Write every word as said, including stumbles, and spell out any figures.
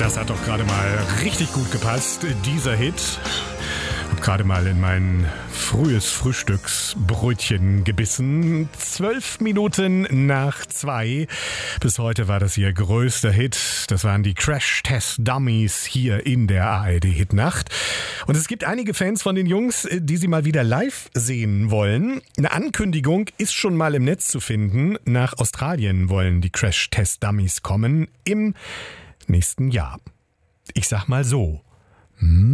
Das hat doch gerade mal richtig gut gepasst, dieser Hit. Ich habe gerade mal in mein frühes Frühstücksbrötchen gebissen. Zwölf Minuten nach zwei. Bis heute war das ihr größter Hit. Das waren die Crash Test Dummies hier in der A R D-Hitnacht. Und es gibt einige Fans von den Jungs, die sie mal wieder live sehen wollen. Eine Ankündigung ist schon mal im Netz zu finden. Nach Australien wollen die Crash Test Dummies kommen im nächsten Jahr. Ich sag mal so. Hm?